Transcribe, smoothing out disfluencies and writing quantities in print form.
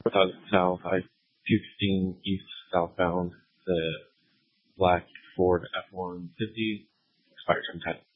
south. I 15 east southbound. The black Ford F-150 expired sometime